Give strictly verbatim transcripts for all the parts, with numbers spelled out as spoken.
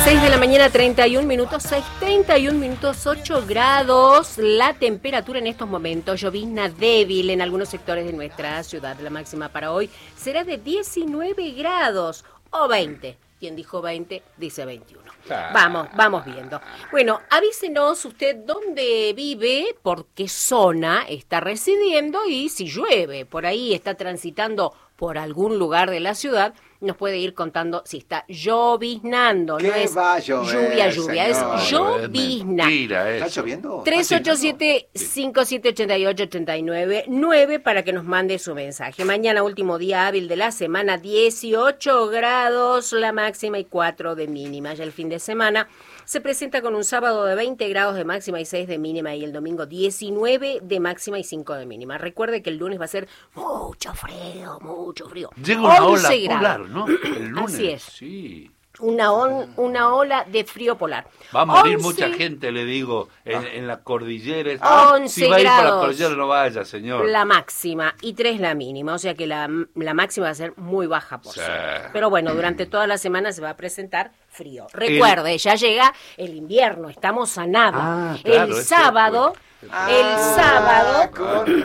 seis de la mañana, treinta y un minutos, seis, treinta y un minutos, ocho grados. La temperatura en estos momentos, llovizna débil en algunos sectores de nuestra ciudad. La máxima para hoy será de diecinueve grados o veinte. Quien dijo veinte, dice veintiuno. Vamos, vamos viendo. Bueno, avísenos usted dónde vive, por qué zona está residiendo y si llueve. Por ahí está transitando por algún lugar de la ciudad, nos puede ir contando si está lloviznando. ¿Qué no es va a llover, lluvia, lluvia, señor? es llovizna. ¿Está lloviendo? tres ocho siete, cinco siete ocho ocho, ocho nueve nueve para que nos mande su mensaje. Mañana, último día hábil de la semana, dieciocho grados la máxima y cuatro de mínima. Ya el fin de semana se presenta con un sábado de veinte grados de máxima y seis de mínima y el domingo diecinueve de máxima y cinco de mínima. Recuerde que el lunes va a ser mucho frío, mucho frío. Llega una ola grados. polar, ¿no? El lunes. Así es. Sí. Una, on, una ola de frío polar. Va a morir once mucha gente, le digo, en, Ah. en la cordillera. once si va a ir para la grados. cordillera, no vaya, señor. La máxima y tres la mínima, o sea que la, la máxima va a ser muy baja por Sí. cierto. Pero bueno, durante toda la semana se va a presentar frío. Recuerde, el... ya llega el invierno, estamos a nada. Ah, claro, el es sábado... Ah, El sábado, con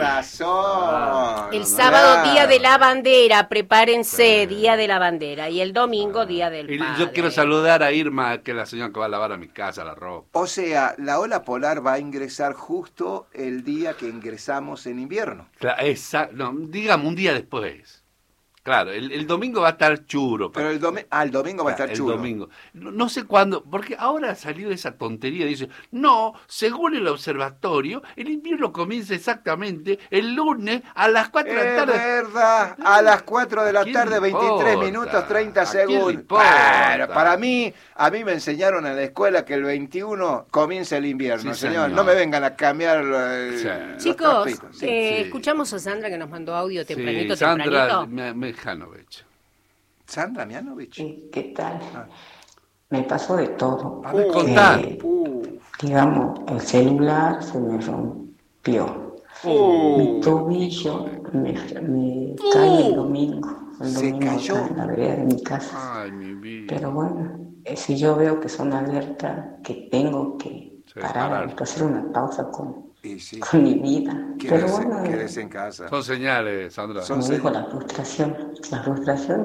razón. el sábado Claro. día de la bandera, prepárense, día de la bandera, y el domingo día del Y padre. yo quiero saludar a Irma, que es la señora que va a lavar a mi casa la ropa. O sea, la ola polar va a ingresar justo el día que ingresamos en invierno. Claro, esa, no, digamos un día después. Claro, el, el domingo va a estar churo. Pero el, domi ah, el domingo va a estar el chulo. domingo. No, no sé cuándo, porque ahora ha salido esa tontería, dice, no, según el observatorio, el invierno comienza exactamente el lunes a las cuatro de la Es tarde. verdad, a las cuatro de la ¿A quién tarde, le veintitrés importa? minutos, treinta ¿A quién le segundos. importa? Bueno, para mí, a mí me enseñaron en la escuela que el veintiuno comienza el invierno, Sí, señor. señor. No me vengan a cambiar eh, Sí. los Chicos, trapitos, sí. eh, sí. escuchamos a Sandra que nos mandó audio tempranito, Sí, Sandra tempranito. Me- Mejanovic. Sandra Mianovich. Sí, ¿qué tal? Ah. Me pasó de todo. A ver, Uh, contá. Eh, Uh, digamos, el celular se me rompió. uh. Mi tobillo me, me cae el domingo. El Se domingo cayó. acá en la vereda de mi casa. Ay, mi vida. Pero bueno, eh, si yo veo que son alertas, que tengo que Sí, parar, parar. hay que hacer una pausa con, Y sí, con mi vida. Pero quédese, bueno, quédese en casa. Son señales, Sandra. Son- como dijo, la frustración, la frustración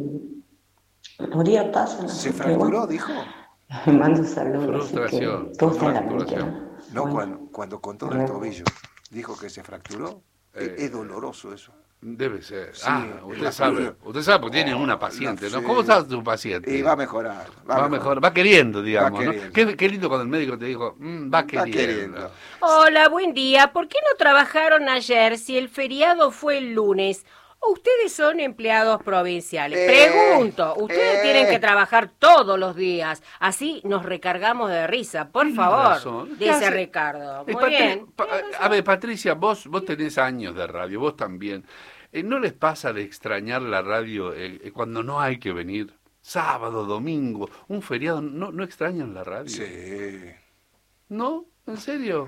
y los días pasan. ¿Se así que fracturó, bueno, dijo? me mando saludos, así Frustración, que todo está en la mente, fracturación. ¿no? No, Bueno, cuando, cuando contó del tobillo, dijo que se fracturó. Eh, es, es doloroso eso. Debe ser. Sí, ah, la usted sabe. fractura. Usted sabe porque tiene Oh, una paciente, la ¿no? fe- ¿Cómo está tu paciente? Y va a mejorar. Va, Va a mejor, va queriendo, digamos, Va ¿no? queriendo. Qué, qué lindo cuando el médico te dijo, mm, va queriendo. queriendo. Hola, buen día. ¿Por qué no trabajaron ayer si el feriado fue el lunes? ¿O ustedes son empleados provinciales? Eh, Pregunto, ustedes eh. tienen que trabajar todos los días. Así nos recargamos de risa. Por Tiene favor, razón. ¿Qué dice hace? Ricardo. Eh, Muy Patri- bien. pa- a ver, Patricia, vos, vos tenés años de radio, vos también. Eh, ¿No les pasa de extrañar la radio eh, eh, cuando no hay que venir? Sábado, domingo, un feriado, ¿no, no extrañan la radio? Sí. ¿No? ¿En serio?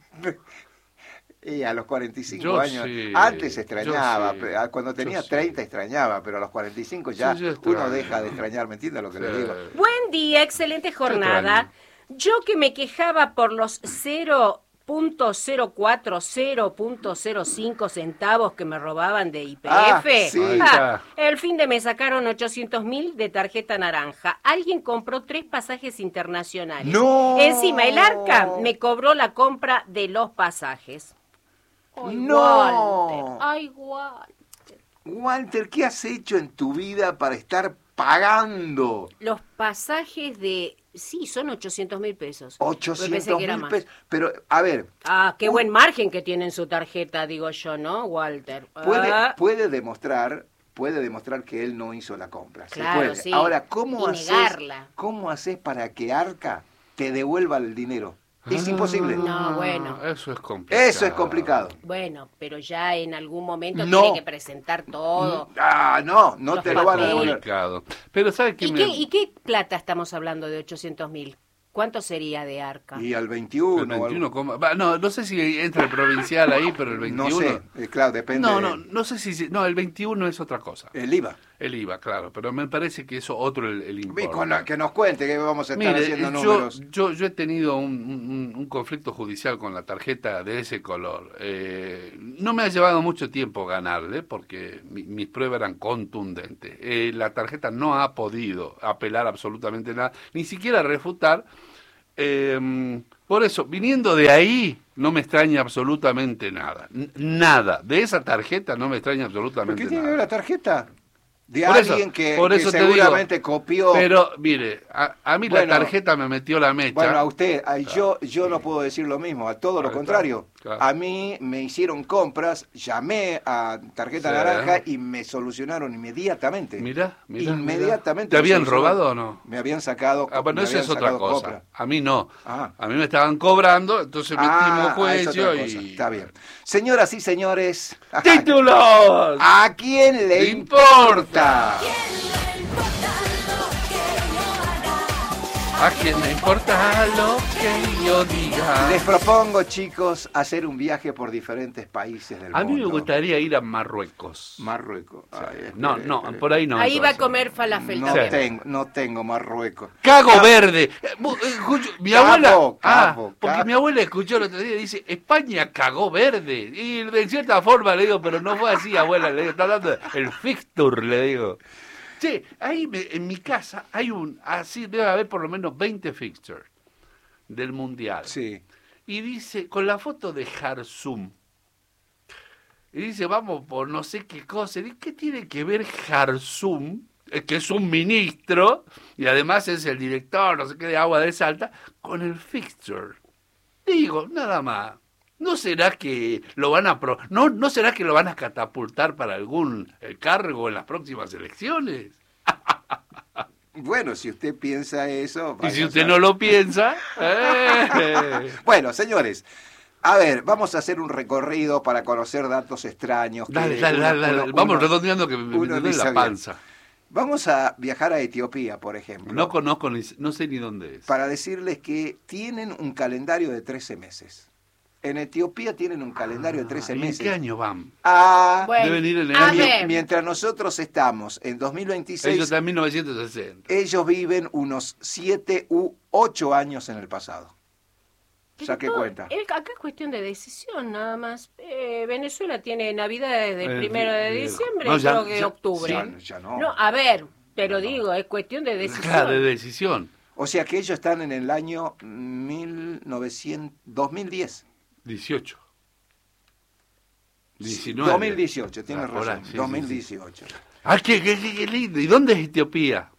Y a los cuarenta y cinco Yo años, sí, antes extrañaba, yo sí, pe- a- cuando tenía yo sí. treinta extrañaba, pero a los cuarenta y cinco ya Sí, yo extraño. uno deja de extrañar, ¿me entiendes lo que le Sí. digo? Buen día, excelente jornada. Yo que me quejaba por los cero punto cero cuatro, cero punto cero cinco centavos que me robaban de I P F. Ah, sí. Ahí Ah, está. el fin de me sacaron ochocientos mil de tarjeta naranja. Alguien compró tres pasajes internacionales. ¡No! Encima, el Arca me cobró la compra de los pasajes. Ay, ¡No! Walter, ay, Walter. Walter, ¿qué has hecho en tu vida para estar pagando Los pasajes de... Sí, son ochocientos mil pesos. Yo pensé ochocientos que era mil más. pesos? Pero, a ver, Ah, qué Un- buen margen que tiene en su tarjeta, digo yo, ¿no, Walter? puede, Ah, puede demostrar puede demostrar que él no hizo la compra. Se Claro, puede. sí. Ahora, ¿cómo Y haces, negarla. ¿cómo haces para que Arca te devuelva el dinero? Es Ah, imposible. No, bueno. Eso es complicado. Eso es complicado. Bueno, pero ya en algún momento No. tiene que presentar todo. Ah, no, no Los te lo van a papeles. devolver. Complicado. Pero ¿sabes qué? ¿Y me- qué, ¿Y qué plata estamos hablando de ochocientos mil? ¿Cuánto sería de Arca? Y al El veintiuno. o algo- veintiuno, coma- va, no, no sé si entra el provincial ahí, pero el No veintiuno... sé, eh, claro, depende. No, no, no sé si... si- No, el veintiuno es otra cosa. El I V A. El I V A, claro, pero me parece que eso otro el, el Y importe. con la- que nos cuente que vamos a estar Mire, haciendo yo, números. yo, yo he tenido un, un- un conflicto judicial con la tarjeta de ese color. Eh, no me ha llevado mucho tiempo ganarle porque mi- mis pruebas eran contundentes. Eh, la tarjeta no ha podido apelar absolutamente nada, ni siquiera refutar. Eh, por eso, viniendo de ahí, no me extraña absolutamente nada. N- nada. De esa tarjeta no me extraña ¿Por absolutamente qué tiene que ver nada. la tarjeta? De Por eso- alguien que, por que eso te seguramente digo, copió. Pero, mire, a, a mí Bueno, la tarjeta me metió la mecha. Bueno, a usted, a- yo, yo sí. no puedo decir lo mismo, a todo lo Ahí está, contrario. claro. A mí me hicieron compras, llamé a Tarjeta Sí. Naranja y me solucionaron inmediatamente. Mirá, mirá. Inmediatamente. ¿Te me habían solucionaron. robado o no? Me habían sacado. Ah, bueno, me eso habían es otra sacado cosa. copra. A mí no. Ah. A mí me estaban cobrando, entonces metimos Ah, es juicio otra cosa. y... Está bien. Señoras y señores, ¡Títulos! ¿a quién le ¿Le importa? ¿A quién le importa lo que yo diga? Les propongo, chicos, hacer un viaje por diferentes países del A mí mundo. me gustaría ir a Marruecos. Marruecos. Ay, No, espere, no, espere. por ahí no. Ahí va a entonces. comer falafel No también. tengo, no tengo Marruecos. Cago Ah, Verde. Eh, bu- eh, escucho- mi Cabo, abuela. Cabo, ah, Cabo. porque mi abuela escuchó el otro día y dice: España cagó verde. Y de cierta forma le digo, pero no fue así, abuela. Le digo, está hablando el fixture, le digo. Che, ahí me- en mi casa hay un. Así debe haber por lo menos veinte fixtures del mundial. Sí. Y dice, con la foto de Jarsum. Y dice, vamos por no sé qué cosa. ¿Y qué tiene que ver Jarsum, eh, que es un ministro, y además es el director, no sé qué, de Agua de Salta, con el fixture? Digo, nada más. ¿No será que lo van a pro no, no será que lo van a catapultar para algún eh, cargo en las próximas elecciones? Bueno, si usted piensa eso... Y vaya si a usted saber. no lo piensa, eh. Bueno, señores, a ver, vamos a hacer un recorrido para conocer datos extraños. que Dale, dale, uno- dale, dale. uno- Vamos uno- redondeando que me, me uno duele ni la sabía. panza. Vamos a viajar a Etiopía, por ejemplo, No conozco, ni, no sé ni dónde es. para decirles que tienen un calendario de trece meses. En Etiopía tienen un calendario de trece Ah, ¿y meses. ¿En qué año van? Ah, Bueno, Deben ir en el a año- ver. mientras nosotros estamos en dos mil veintiséis, Ellos están en mil novecientos sesenta. ellos viven unos siete u ocho años en el pasado. Saque Pero todo- cuenta. el- acá es cuestión de decisión, nada más. Eh, Venezuela tiene Navidad desde el Eh, primero de eh, diciembre, no, ya- creo que ya- octubre. Ya, ya no. No, a ver, pero digo, es cuestión de decisión. Claro, de decisión. O sea que ellos están en el año mil novecientos, dos mil diez. dieciocho. diecinueve. dos mil dieciocho, tienes Ah, por razón. ahí, sí, sí, dos mil dieciocho. Ah, qué, qué, qué- qué lindo. ¿Y dónde es Etiopía?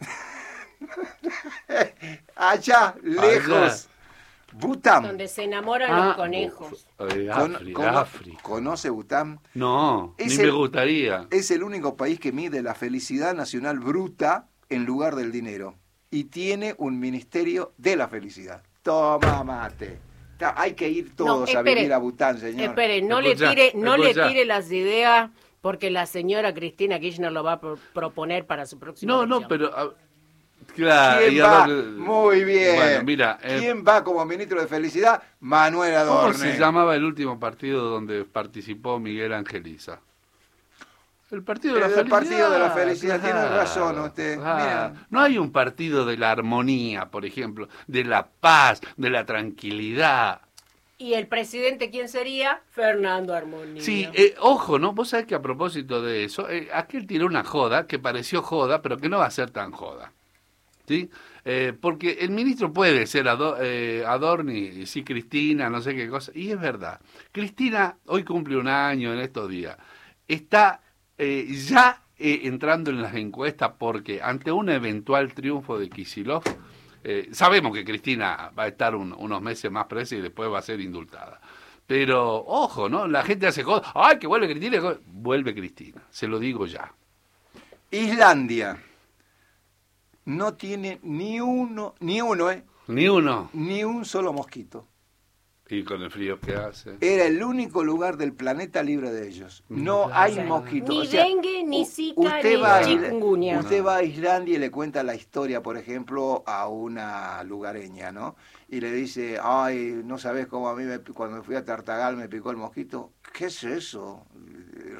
Allá, lejos. Bután. Donde se enamoran Ah, los conejos. Eh, Con- Afri- cono- Afri. ¿Conoce Bután? No, Es ni el- me gustaría. Es el único país que mide la felicidad nacional bruta en lugar del dinero. Y tiene un ministerio de la felicidad. Toma mate. Ta- Hay que ir todos a espere, vivir a Bután, señor. Espere, no Escuchá, le tire, no le escuchá. tire las ideas porque la señora Cristina Kirchner lo va a pro- proponer para su próxima No, no, elección. pero... ah, claro. ¿Quién y va? ahora- Muy bien. Bueno, mira, eh, ¿Quién va como ministro de felicidad? Manuel ¿cómo Adorne. se llamaba el último partido donde participó Miguel Angeliza? El Partido de la El Felicidad. Partido de la Felicidad, tiene razón usted. claro. Mira. No hay un partido de la armonía, por ejemplo, de la paz, de la tranquilidad. ¿Y el presidente quién sería? Fernando Armonía. Sí, eh, ojo, ¿no? Vos sabés que a propósito de eso, eh, aquel tiró una joda que pareció joda, pero que no va a ser tan joda. ¿Sí? Eh, porque el ministro puede ser Ado- eh, Adorni, sí, Cristina, no sé qué cosa, y es verdad. Cristina hoy cumple un año en estos días. Está eh, ya eh, entrando en las encuestas porque ante un eventual triunfo de Kicillof, eh, sabemos que Cristina va a estar un- unos meses más presa y después va a ser indultada. Pero, ojo, ¿no? La gente hace joda. ¡Ay, que vuelve Cristina! Vuelve Cristina, se lo digo ya. Islandia no tiene ni uno, ni uno, ¿eh? Ni uno. Ni un solo mosquito. Y con el frío que hace. Era el único lugar del planeta libre de ellos. No Claro. hay O sea, mosquitos. ni O sea, dengue, ni u- zika, usted ni va a- chikungunya. Usted va a Islandia y le cuenta la historia, por ejemplo, a una lugareña, ¿no? Y le dice, ay, no sabes cómo a mí me, cuando fui a Tartagal me picó el mosquito. ¿Qué es eso?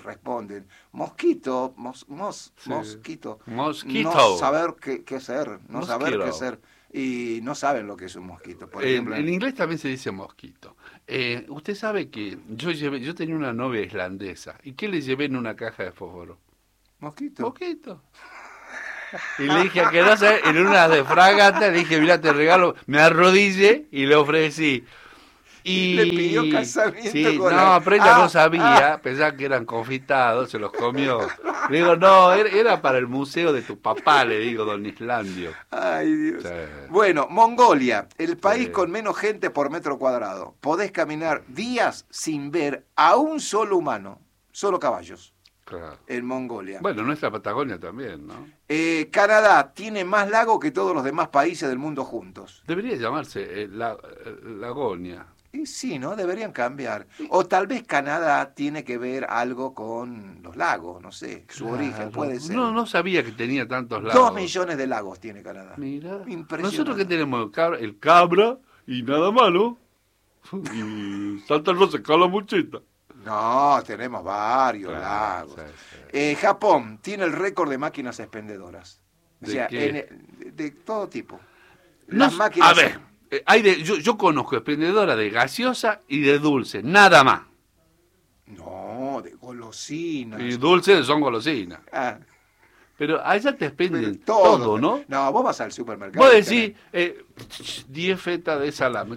responden. Mosquito, mos, mos, Sí. mosquito. Mosquito. No saber qué, qué hacer, no Mosquito. saber qué hacer. Y no saben lo que es un mosquito. Por En, ejemplo, en inglés también se dice mosquito. Eh, usted sabe que yo llevé, yo tenía una novia islandesa. ¿Y qué le llevé en una caja de fósforo? mosquito. Mosquito. Y le dije que no sé, en una de fragata, le dije, mira, te regalo, me arrodillé y le ofrecí. Y Le pidió casamiento sí, con no, la- pero ella Ah, no sabía, ah. pensaba que eran confitados, se los comió. Le digo, no, era, era para el museo de tu papá, le digo, don Islandio. Ay, Dios. Sí. Bueno, Mongolia, el país Sí. con menos gente por metro cuadrado. Podés caminar días sin ver a un solo humano, solo caballos, Claro. en Mongolia. Bueno, nuestra Patagonia también, ¿no? Eh, Canadá tiene más lago que todos los demás países del mundo juntos. Debería llamarse eh, la, eh, Lagonia. Y sí, ¿no? Deberían cambiar. O tal vez Canadá tiene que ver algo con los lagos, no sé, su Claro. origen puede ser. No, no sabía que tenía tantos lagos. Dos millones de lagos tiene Canadá. Mira, Impresionante. nosotros que tenemos el cabra, el cabra y nada malo. Y Santa Rosa, Calamuchita. No, tenemos varios Claro, lagos. sí, sí. Eh, Japón tiene el récord de máquinas expendedoras. O ¿De sea, qué? en el- de, de todo tipo. No Las s- máquinas. a ver, eh, hay de, yo, yo conozco expendedora de gaseosa y de dulce, nada más. No, de golosinas. Y dulce son golosinas. Ah, Pero allá te pero expenden todo, todo, ¿no? No, vos vas al supermercado. Vos y decís, tenés- eh, diez fetas de salame.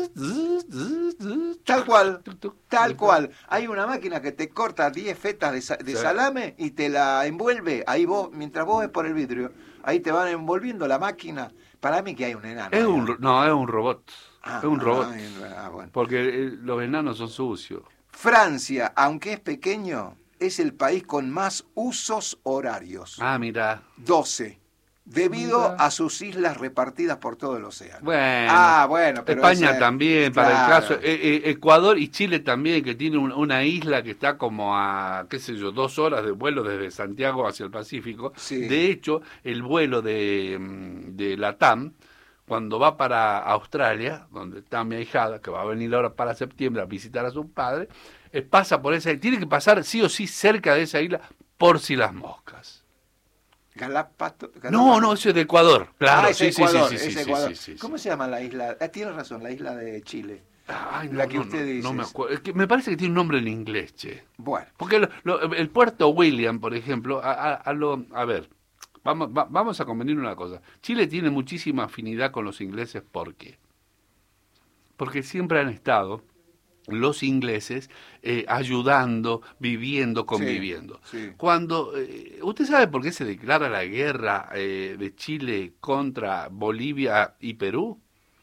Tal cual, Tuc, tuc. tal cual. Hay una máquina que te corta diez fetas de, sa- de Sí. salame y te la envuelve. Ahí vos, mientras vos ves por el vidrio, ahí te van envolviendo la máquina. Para mí que hay un enano. Es ahí, un, ¿no? ro- no, es un robot. Ah, es un robot. ah, ah, bueno. Porque eh, los enanos son sucios. Francia, aunque es pequeño, es el país con más usos horarios. Ah, mira. doce. Debido Mira. a sus islas repartidas por todo el océano. Bueno. Ah, bueno, pero España esa- también, para el claro. caso. eh, eh, Ecuador y Chile también, que tiene un- una isla que está como a, qué sé yo, dos horas de vuelo desde Santiago hacia el Pacífico. Sí. De hecho, el vuelo de, mm, de Latam, cuando va para Australia, donde está mi ahijada, que va a venir ahora para septiembre a visitar a su padre, eh, pasa por esa, tiene que pasar sí o sí cerca de esa isla por si las moscas. Galápato- No, Galápagos. no, eso es de Ecuador. Claro, Ah, es sí, sí, Ecuador, sí, sí, es sí, Ecuador. sí, sí, sí. ¿Cómo se llama la isla? Ah, tienes razón, la isla de Chile. Ay, no, La que no, usted no, dice. no me acuerdo. Es que me parece que tiene un nombre en inglés, che. Bueno, Porque lo- lo- el puerto William, por ejemplo, a, a- a lo, a ver, vamos, va- vamos a convenir una cosa. Chile tiene muchísima afinidad con los ingleses, ¿por qué? Porque siempre han estado los ingleses eh, ayudando, viviendo, conviviendo. sí. Cuando, eh, ¿usted sabe por qué se declara la guerra eh, de Chile contra Bolivia y Perú?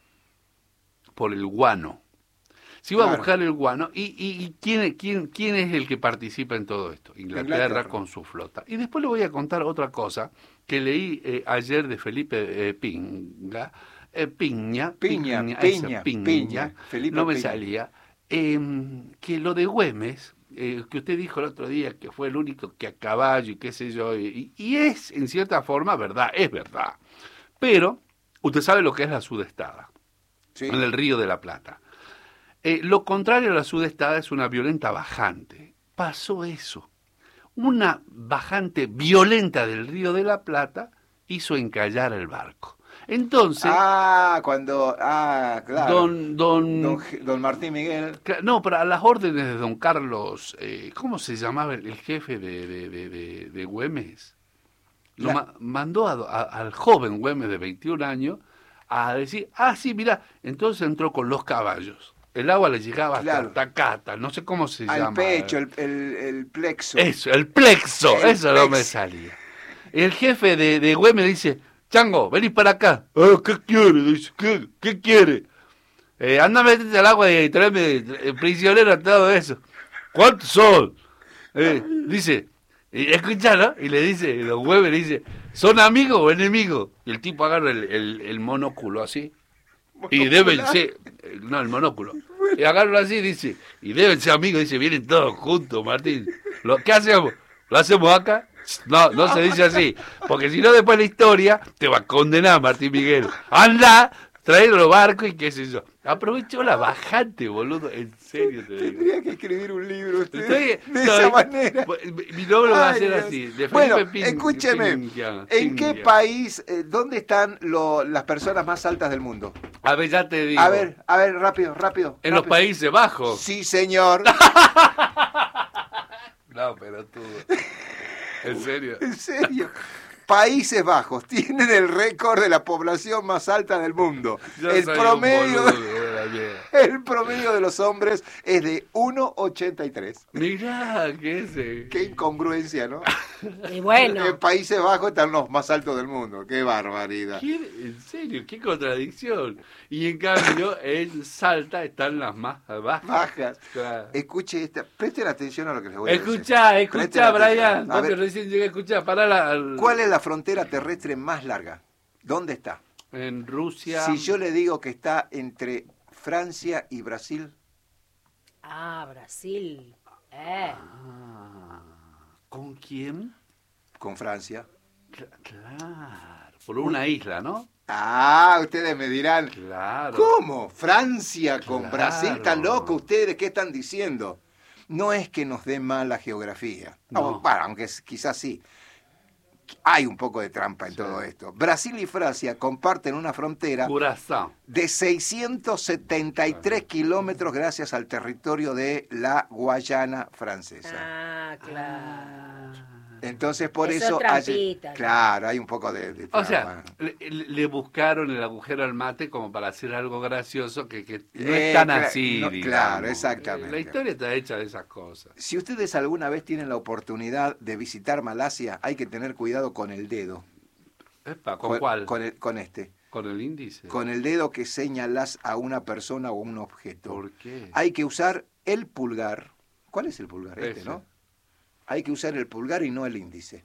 Por el guano. Se iba Claro. a buscar el guano. ¿Y, y, y quién, quién, quién es el que participa en todo esto? Inglaterra, Inglaterra. con su flota. Y después le voy a contar otra cosa que leí eh, ayer de Felipe eh, Pinga. eh, Piña, Piña, esa, Piña, Piña, Felipe no me Piña. salía. eh, que lo de Güemes, eh, que usted dijo el otro día que fue el único que a caballo y qué sé yo, y, y es en cierta forma verdad, es verdad. Pero usted sabe lo que es la sudestada sí. en el Río de la Plata. Eh, lo contrario a la sudestada es una violenta bajante. Pasó eso. Una bajante violenta del Río de la Plata hizo encallar el barco. Entonces, Ah, cuando. Ah, claro. don, don, Don, Ge- don Martín Miguel. Cla- no, pero a las órdenes de don Carlos, eh, ¿cómo se llamaba el, el jefe de, de, de, de, de Güemes? Lo La- ma- mandó a- a- al joven Güemes de veintiún años a decir, ah, sí, mira, entonces entró con los caballos. El agua le llegaba hasta Claro. Tacata, no sé cómo se Al llama. pecho, el, el, el plexo. Eso, el plexo, El eso no me plexo. salía. El jefe de, de Güemes dice, Chango, vení para acá. "Ah, ¿qué quiere? Dice, ¿qué, qué quiere? Eh, anda, metete al agua y tráeme eh, prisionero todo eso. ¿Cuántos son? Eh, dice, y escuchalo, y le dice, los Güemes le dice, ¿son amigos o enemigos? Y el tipo agarra el, el, el monóculo así. Y deben ser, eh, no, el monóculo. Y agarra así y dice, y deben ser amigos, dice, vienen todos juntos, Martín. ¿Lo, ¿Qué hacemos? ¿Lo hacemos acá? No, no se dice así, porque si no después la historia te va a condenar, Martín Miguel. Anda, traer los barcos y qué sé yo. Aprovechó la bajante, boludo, en serio te digo. Tendría que escribir un libro usted Estoy- de no, esa eh, manera. Mi nombre va a Ay, ser Dios. así. De Bueno, Felipe Pin- escúcheme, Pingia, ¿en qué Pingia. país, eh, dónde están lo- las personas más altas del mundo? A ver, ya te digo. A ver, a ver, rápido, rápido. En los rápido. Países Bajos. Sí, señor. No, pero tú. ¿En serio? En serio. Países Bajos tienen el récord de la población más alta del mundo. Yo El soy un promedio, boludo de la mierda. el promedio de los hombres es de uno ochenta y tres. Mirá, ¿qué es ese? Qué incongruencia, ¿no? Y bueno, En Países Bajos están los más altos del mundo. Qué barbaridad. ¿Qué? ¿En serio? ¿Qué contradicción? Y en cambio, en Salta están las más bajas. Bajas. Claro. Escuche esta, presten atención a lo que les voy a decir. Escuchá, Presten escuchá, atención. Brian. A Vos que ver, recién llegué a escuchar. Pará la... ¿cuál es la frontera terrestre más larga? ¿Dónde está? En Rusia... Si yo le digo que está entre Francia y Brasil, ah, Brasil. Eh. Ah, ¿con quién? con Francia. Cla- Claro, por una isla, ¿no? Ah, ustedes me dirán, Claro. ¿cómo? ¿Francia con Claro. Brasil? ¿Están locos ustedes? ¿Qué están diciendo? No es que nos dé mala geografía. No. No, bueno, aunque es- quizás sí. Hay un poco de trampa en Sí. todo esto. Brasil y Francia comparten una frontera Curazao. de seiscientos setenta y tres kilómetros gracias al territorio de la Guayana francesa. Ah, claro. Entonces, por Eso eso... es hay- trampita, ¿no? claro, hay un poco de, de O trampa. sea, le, le buscaron el agujero al mate como para hacer algo gracioso que, que no Eh, es tan cla- así, no, digamos. claro, exactamente. La historia está hecha de esas cosas. Si ustedes alguna vez tienen la oportunidad de visitar Malasia, hay que tener cuidado con el dedo. Epa, ¿con cuál? Con, el- con este. Con el índice. Con el dedo que señalas a una persona o un objeto. ¿Por qué? Hay que usar el pulgar. ¿Cuál es el pulgar? Este, Ese. ¿no? Hay que usar el pulgar y no el índice.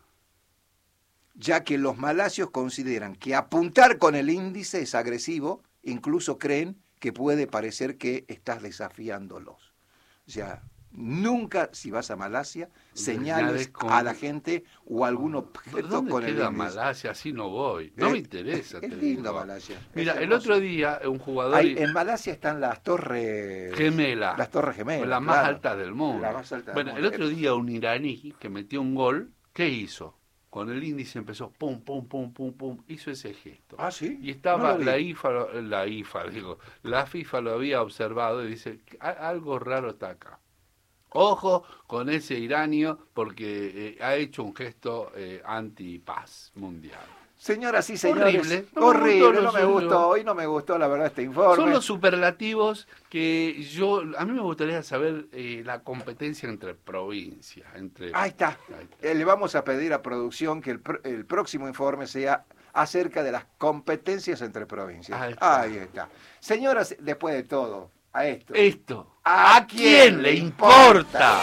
Ya que los malasios consideran que apuntar con el índice es agresivo, incluso creen que puede parecer que estás desafiándolos. O sea, nunca, si vas a Malasia, señales Señales con- a la gente o a algún objeto ¿Dónde con el queda índice. Malasia? Así no voy. No Eh, me interesa. Es te lindo digo. Malasia. Mira, es el hermoso. otro día un jugador Hay- en Malasia están las torres gemela, Las torres gemelas. las más claro. altas del mundo. Las más altas del Bueno, mundo. el otro día un iraní que metió un gol, ¿qué hizo? Con el índice empezó pum, pum, pum, pum, pum, hizo ese gesto. Ah, sí. Y estaba No lo vi. la IFA, lo- la IFA, digo, la FIFA lo había observado y dice, "A- algo raro está acá. Ojo con ese iranio porque eh, ha hecho un gesto eh, anti-paz mundial. Señoras y señores, Horrible. No me horrible, gustó lo no me suyo. gustó, hoy no me gustó la verdad este informe. Son los superlativos que yo, a mí me gustaría saber eh, la competencia entre provincias, entre... Ahí está. Ahí está. Eh, le vamos a pedir a producción que el, pr- el próximo informe sea acerca de las competencias entre provincias. Ahí está. Ahí está. Señoras, después de todo, a esto. Esto, ¿A ¿a quién quién le le importa?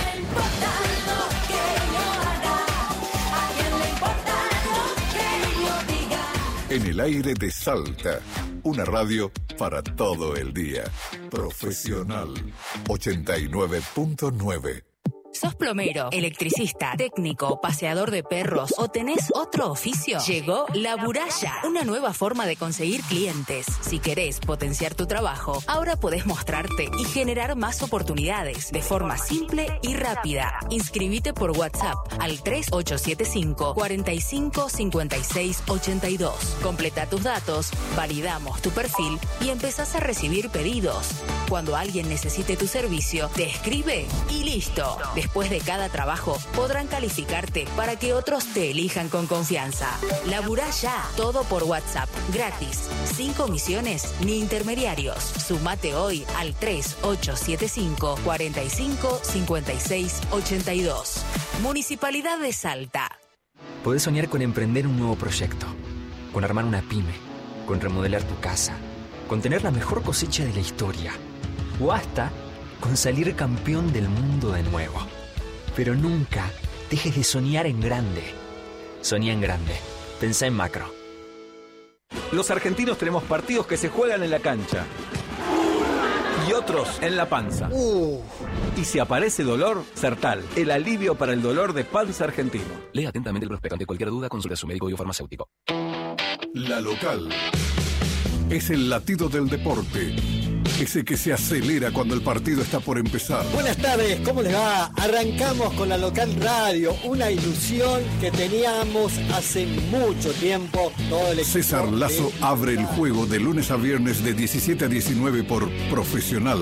En el aire de Salta, una radio para todo el día. Profesional ochenta y nueve punto nueve. ¿Sos plomero, electricista, técnico, paseador de perros o tenés otro oficio? Llegó La Buralla, una nueva forma de conseguir clientes. Si querés potenciar tu trabajo, ahora podés mostrarte y generar más oportunidades de forma simple y rápida. Inscribite por WhatsApp al tres ocho siete cinco, cuatro cinco, cinco seis ocho dos. Completa tus datos, validamos tu perfil y empezás a recibir pedidos. Cuando alguien necesite tu servicio, te escribe y listo. Después de cada trabajo, podrán calificarte para que otros te elijan con confianza. Laburá ya, todo por WhatsApp, gratis, sin comisiones ni intermediarios. Sumate hoy al tres ocho siete cinco, cuatro cinco, cinco seis ocho dos. Municipalidad de Salta. Podés soñar con emprender un nuevo proyecto, con armar una pyme, con remodelar tu casa, con tener la mejor cosecha de la historia, o hasta con salir campeón del mundo de nuevo. Pero nunca dejes de soñar en grande. Soñá en grande. Pensá en macro. Los argentinos tenemos partidos que se juegan en la cancha y otros en la panza. Y si aparece dolor, Sertal, el alivio para el dolor de panza argentino. Lea atentamente el prospecto. Ante cualquier duda, consulte a su médico biofarmacéutico. La local. Es el latido del deporte. Ese que se acelera cuando el partido está por empezar. Buenas tardes, ¿cómo les va? Arrancamos con la local radio, una ilusión que teníamos hace mucho tiempo. Todo el César Lazo abre el juego de lunes a viernes de diecisiete a diecinueve por Profesional.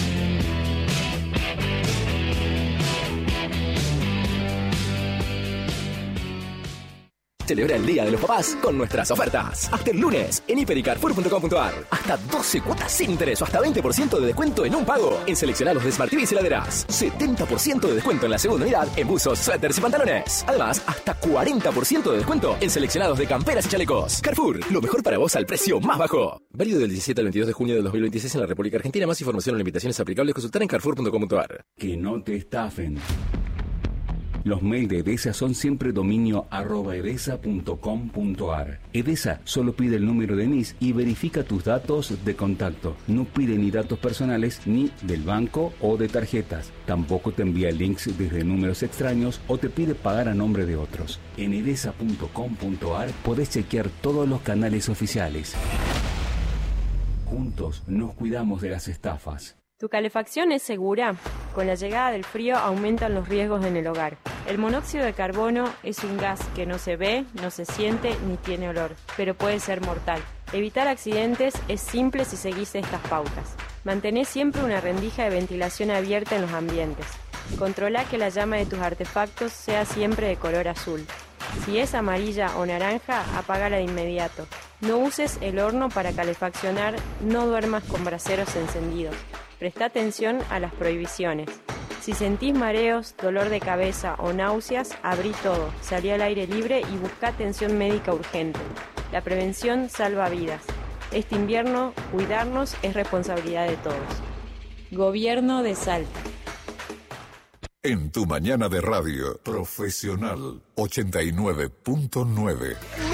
Celebra el Día de los Papás con nuestras ofertas. Hasta el lunes en hiper y carrefour punto com punto a r. Hasta doce cuotas sin interés o hasta veinte por ciento de descuento en un pago en seleccionados de Smart T Vs y heladeras. setenta por ciento de descuento en la segunda unidad en buzos, suéteres y pantalones. Además, hasta cuarenta por ciento de descuento en seleccionados de camperas y chalecos. Carrefour, lo mejor para vos al precio más bajo. Válido del diecisiete al veintidós de junio de dos mil veintiséis en la República Argentina. Más información o limitaciones aplicables consultar en carrefour punto com punto a r. Que no te estafen. Los mails de Edesa son siempre dominio arroba edesa punto com punto a r. Edesa solo pide el número de N I S y verifica tus datos de contacto. No pide ni datos personales ni del banco o de tarjetas. Tampoco te envía links desde números extraños o te pide pagar a nombre de otros. En edesa punto com punto a r podés chequear todos los canales oficiales. Juntos nos cuidamos de las estafas. ¿Tu calefacción es segura? Con la llegada del frío aumentan los riesgos en el hogar. El monóxido de carbono es un gas que no se ve, no se siente ni tiene olor, pero puede ser mortal. Evitar accidentes es simple si seguís estas pautas. Mantené siempre una rendija de ventilación abierta en los ambientes. Controla que la llama de tus artefactos sea siempre de color azul. Si es amarilla o naranja, apágala de inmediato. No uses el horno para calefaccionar, no duermas con braseros encendidos. Presta atención a las prohibiciones. Si sentís mareos, dolor de cabeza o náuseas, abrí todo, salí al aire libre y busca atención médica urgente. La prevención salva vidas. Este invierno, cuidarnos es responsabilidad de todos. Gobierno de Salta. En tu mañana de radio, Profesional ochenta y nueve punto nueve.